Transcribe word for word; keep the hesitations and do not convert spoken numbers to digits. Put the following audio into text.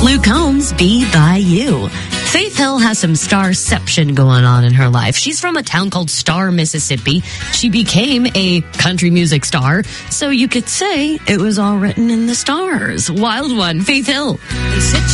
Luke Combs, Be By You. Faith Hill has some starception going on in her life. She's from a town called Star, Mississippi. She became a country music star, so you could say it was all written in the stars. Wild one, Faith Hill.